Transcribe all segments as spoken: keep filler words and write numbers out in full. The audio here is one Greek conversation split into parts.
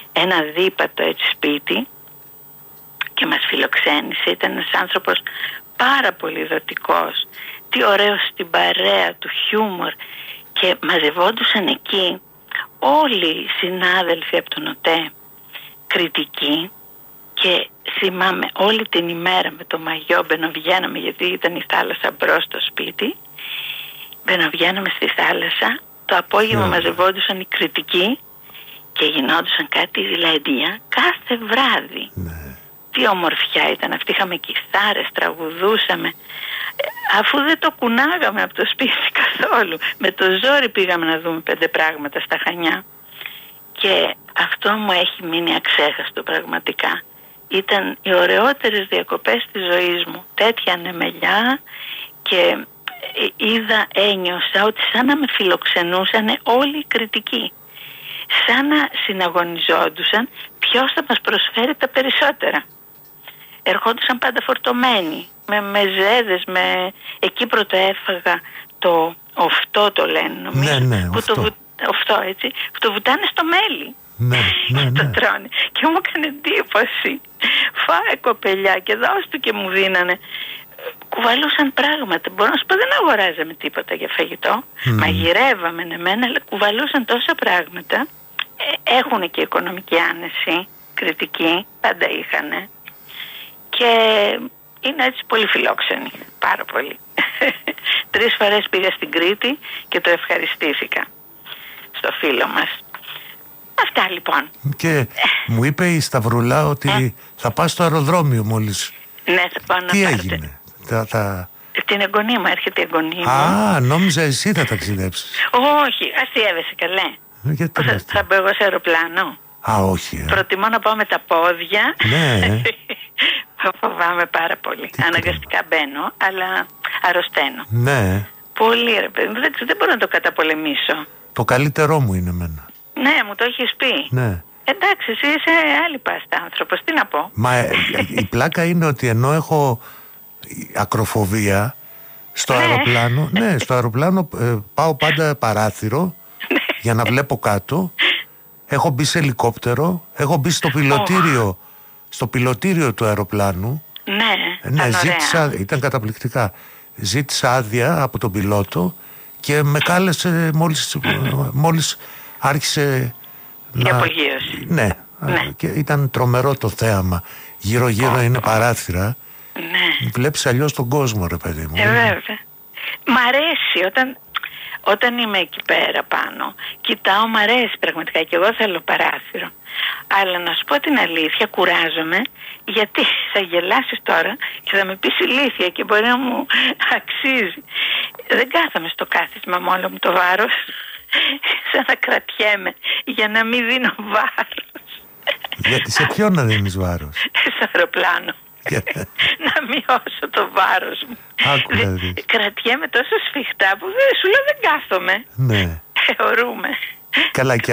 ένα δίπατο έτσι σπίτι και μας φιλοξένησε. Ήταν ένας άνθρωπος πάρα πολύ δοτικός, τι ωραίος στην παρέα του, χιούμορ, και μαζευόντουσαν εκεί όλοι οι συνάδελφοι από τον ΟΤΕ, κριτικοί, και θυμάμαι όλη την ημέρα με το μαγιό μπαινοβγαίναμε, γιατί ήταν η θάλασσα μπρος στο σπίτι, μπαινοβγαίναμε στη θάλασσα, το απόγευμα yeah. μαζευόντουσαν οι κριτικοί και γινόντουσαν κάτι ζηλαντία κάθε βράδυ. Yeah. Τι ομορφιά ήταν αυτή, είχαμε κιθάρες, τραγουδούσαμε, αφού δεν το κουνάγαμε από το σπίτι καθόλου. Με το ζόρι πήγαμε να δούμε πέντε πράγματα στα Χανιά. Και αυτό μου έχει μείνει αξέχαστο πραγματικά. Ήταν οι ωραιότερες διακοπές της ζωής μου. Τέτοια ανεμελιά, και είδα, ένιωσα ότι σαν να με φιλοξενούσαν όλοι οι κριτικοί. Σαν να συναγωνιζόντουσαν ποιος θα μας προσφέρει τα περισσότερα. Ερχόντουσαν πάντα φορτωμένοι, με μεζέδες, με... εκεί πρώτα έφαγα το οφτό, το λένε νομίζω, ναι, ναι, που το, οφτό, έτσι, που το βουτάνε στο μέλι. Ναι, ναι, ναι. Το τρώνε. Και μου έκανε εντύπωση. Φάε κοπελιά και δώσ' του, και μου δίνανε. Κουβαλούσαν πράγματα. Μπορώ να σου πω, δεν αγοράζαμε τίποτα για φαγητό. Mm. Μαγειρεύαμε εμένα, αλλά κουβαλούσαν τόσα πράγματα. Ε, έχουν και οικονομική άνεση, κριτική, πάντα είχανε. Και είναι έτσι πολύ φιλόξενοι, πάρα πολύ. Τρεις φορές πήγα στην Κρήτη και το ευχαριστήθηκα στο φίλο μας. Αυτά λοιπόν. Και μου είπε η Σταυρουλά ότι ε? θα πας στο αεροδρόμιο μόλις. Ναι, θα πάω να Τι πάρτε. έγινε? Θα, θα... Την εγγονή μου, έρχεται η εγγονή μου. Α, νόμιζα εσύ θα ταξιδέψεις. Όχι, αστείευεσαι καλέ. Γιατί θα, θα μπω εγώ σε αεροπλάνο. Α, όχι. Ε. Προτιμώ να πάω με τα πόδια. Ναι. Φοβάμαι πάρα πολύ. Τι Αναγκαστικά κρίμα. Μπαίνω, αλλά αρρωσταίνω. Ναι. Πολύ ρε παιδί, δεν, δεν μπορώ να το καταπολεμήσω. Το καλύτερό μου είναι εμένα. Ναι, μου το έχεις πει. Ναι. Εντάξει, εσύ είσαι άλλη πάστα άνθρωπος, τι να πω. Μα η πλάκα είναι ότι ενώ έχω ακροφοβία στο ναι. αεροπλάνο, ναι, στο αεροπλάνο ε, πάω πάντα παράθυρο για να βλέπω κάτω. Έχω μπει σε ελικόπτερο, έχω μπει στο πιλωτήριο, oh. στο πιλωτήριο του αεροπλάνου. Ναι, ναι ζήτησα, ήταν καταπληκτικά. Ζήτησα άδεια από τον πιλότο και με κάλεσε μόλις, μόλις άρχισε η να... απογείωση. Ναι, ναι, και ήταν τρομερό το θέαμα. Γύρω-γύρω oh. είναι παράθυρα. Ναι. Βλέπεις αλλιώς τον κόσμο, ρε παιδί μου. Ε, βέβαια. Μ' αρέσει όταν... Όταν είμαι εκεί πέρα πάνω, κοιτάω, μ' αρέσει πραγματικά, και εγώ θέλω παράθυρο. Αλλά να σου πω την αλήθεια, κουράζομαι, γιατί θα γελάσεις τώρα και θα με πεις ηλίθεια και μπορεί να μου αξίζει. Δεν κάθομαι στο κάθισμα με όλο μου το βάρος, σαν να κρατιέμαι για να μην δίνω βάρος. Γιατί σε ποιον να δίνεις βάρος? Στο αεροπλάνο. Να μειώσω το βάρος μου. Άκου, δηλαδή. Κρατιέμαι τόσο σφιχτά που δεν σου λέω, δεν κάθομαι. Ναι. Θεωρούμε. Καλά, και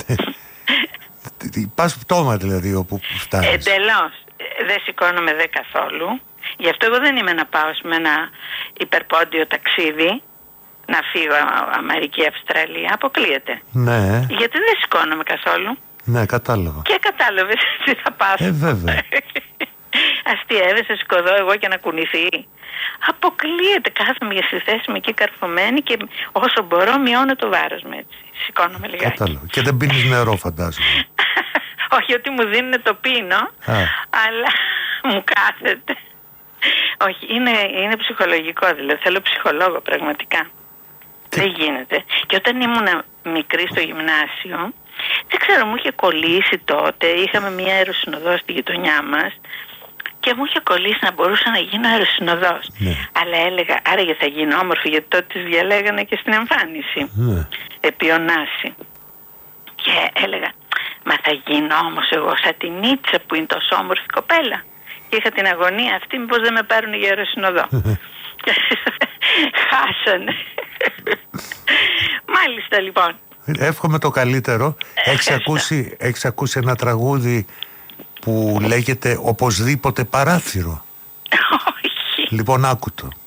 πας πτώμα δηλαδή όπου φτάνεις. Εντελώς. Δεν σηκώνομαι δε καθόλου. Γι' αυτό εγώ δεν είμαι να πάω με ένα υπερπόντιο ταξίδι, να φύγω Αμερική, Αυστραλία. Αποκλείεται. Ναι. Γιατί δεν σηκώνομαι καθόλου. Ναι, κατάλαβα. Και κατάλαβες τι θα πάθω. Ε, βέβαια. Αστιεύεσαι, σκοδώ εγώ και να κουνηθεί. Αποκλείεται, κάθομαι για στη θέση μου εκεί καρφωμένη και όσο μπορώ μειώνω το βάρος μου, έτσι. Σηκώνομαι λιγάκι. Κατάλαβα. Και δεν πίνεις νερό, φαντάζομαι. Όχι, ότι μου δίνουν το πίνω, Α. αλλά μου κάθεται. Όχι, είναι, είναι ψυχολογικό, δηλαδή θέλω ψυχολόγο πραγματικά. Και... Δεν γίνεται. Και όταν ήμουν μικρή στο γυμνάσιο, δεν ξέρω, μου είχε κολλήσει τότε, είχαμε μια αεροσυνοδό στη γειτονιά μας και μου είχε κολλήσει να μπορούσα να γίνω αεροσυνοδός. Ναι. Αλλά έλεγα, άραγε θα γίνω όμορφη, γιατί τότε τις διαλέγανε και στην εμφάνιση. Ναι. Επιονάση. Και έλεγα, μα θα γίνω όμως εγώ σαν την Νίτσα που είναι τόσο όμορφη κοπέλα. Και είχα την αγωνία αυτή, μήπως δεν με πάρουν για αεροσυνοδό. Χάσανε. Μάλιστα λοιπόν. Εύχομαι το καλύτερο. Έχεις ακούσει, έχεις ακούσει ένα τραγούδι που λέγεται «Οπωσδήποτε παράθυρο»? Όχι. Λοιπόν, άκου το.